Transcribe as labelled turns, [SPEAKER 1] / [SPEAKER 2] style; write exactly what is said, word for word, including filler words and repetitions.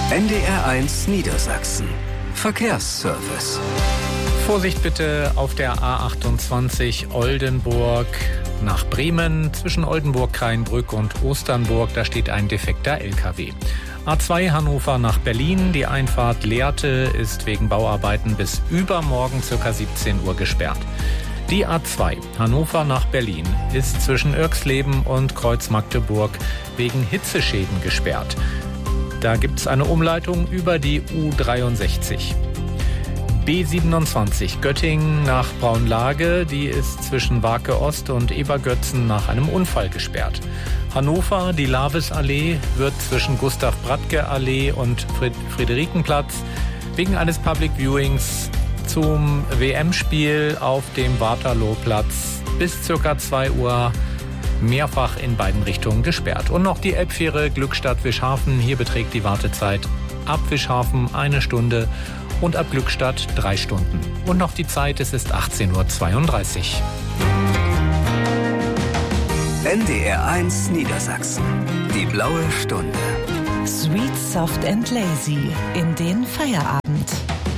[SPEAKER 1] N D R eins Niedersachsen. Verkehrsservice.
[SPEAKER 2] Vorsicht bitte auf der A achtundzwanzig Oldenburg nach Bremen. Zwischen Oldenburg, Kreinbrück und Osternburg, da steht ein defekter L K W. A zwei Hannover nach Berlin. Die Einfahrt Lehrte ist wegen Bauarbeiten bis übermorgen ca. siebzehn Uhr gesperrt. Die A zwei Hannover nach Berlin ist zwischen Irxleben und Kreuz Magdeburg wegen Hitzeschäden gesperrt. Da gibt es eine Umleitung über die U dreiundsechzig. B siebenundzwanzig Göttingen nach Braunlage, die ist zwischen Wake Ost und Ebergötzen nach einem Unfall gesperrt. Hannover, die Lavesallee, wird zwischen Gustav-Bradtke-Allee und Friederikenplatz wegen eines Public Viewings zum W M-Spiel auf dem Waterlooplatz bis ca. zwei Uhr mehrfach in beiden Richtungen gesperrt. Und noch die Elbfähre Glückstadt-Wischhafen. Hier beträgt die Wartezeit ab Wischhafen eine Stunde und ab Glückstadt drei Stunden. Und noch die Zeit, es ist achtzehn Uhr zweiunddreißig.
[SPEAKER 1] N D R eins Niedersachsen. Die blaue Stunde.
[SPEAKER 3] Sweet, soft and lazy in den Feierabend.